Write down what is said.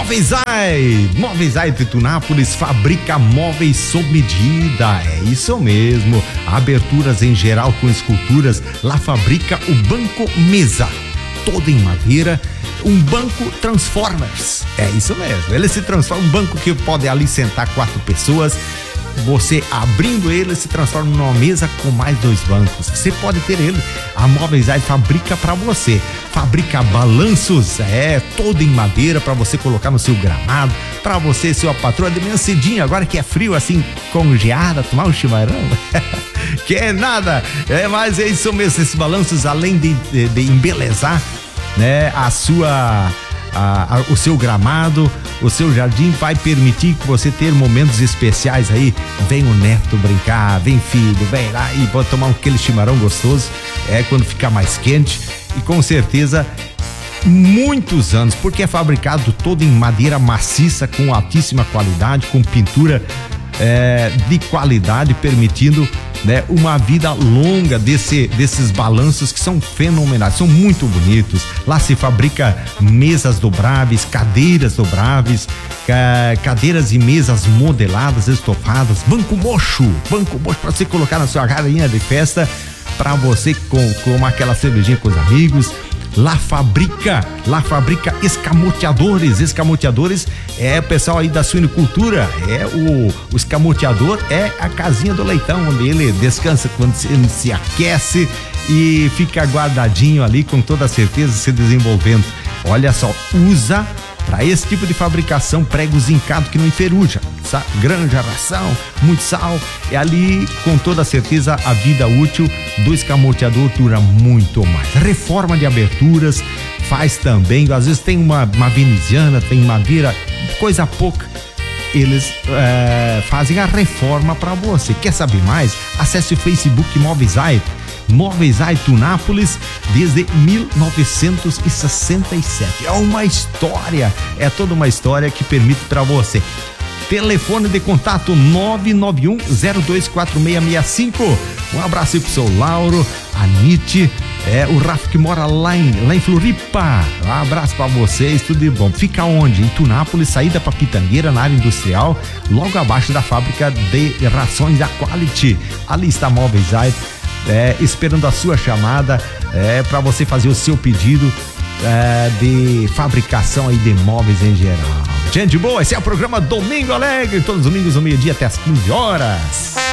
Móveis Ai de Tunápolis fabrica móveis sob medida, é isso mesmo. Aberturas em geral com esculturas, lá fabrica o banco mesa, todo em madeira, um banco Transformers, é isso mesmo. Ele se transforma, um banco que pode ali sentar 4 pessoas. Você abrindo ele se transforma numa mesa com mais 2 bancos. Você pode ter ele. A Móveis Ai fabrica para você. Fabrica balanços, todo em madeira para você colocar no seu gramado, para você e sua patroa de manhã cedinho, agora que é frio assim, congeada, tomar um chimarrão. Que é nada. Mas é isso mesmo, esses balanços, além de embelezar, né, o seu gramado, o seu jardim, vai permitir que você ter momentos especiais aí. Vem o neto brincar, vem filho, vem lá e pode tomar aquele chimarrão gostoso, quando ficar mais quente. E com certeza muitos anos, porque é fabricado todo em madeira maciça, com altíssima qualidade, com pintura de qualidade, permitindo, né, uma vida longa desses balanços que são fenomenais, são muito bonitos. Lá se fabrica mesas dobráveis, cadeiras dobráveis, cadeiras e mesas modeladas, estofadas, banco mocho para você colocar na sua rainha de festa, para você tomar aquela cervejinha com os amigos. Lá fabrica escamoteadores. Escamoteadores é o pessoal aí da suinocultura. O escamoteador é a casinha do leitão, onde ele descansa quando ele se aquece e fica guardadinho ali, com toda certeza se desenvolvendo. Olha só, usa para esse tipo de fabricação pregos zincados que não enferruja, granja, ração, muito sal. E ali, com toda certeza, a vida útil do escamoteador dura muito mais. Reforma de aberturas faz também, às vezes tem uma veneziana, tem madeira, coisa pouca. Eles fazem a reforma para você. Quer saber mais? Acesse o Facebook Móveis Ai Tunápolis desde 1967. É uma história, é toda uma história que permite para você. Telefone de contato 991-024665. Um abraço aí pro seu Lauro, a Nite, o Rafa que mora lá em Floripa. Um abraço pra vocês, tudo de bom. Fica onde? Em Tunápolis, saída pra Pitangueira, na área industrial, logo abaixo da fábrica de rações da Quality. Ali está Móveis Ai, esperando a sua chamada, para você fazer o seu pedido de fabricação aí de móveis em geral. Gente boa, esse é o programa Domingo Alegre, todos os domingos ao meio-dia até as 15 horas.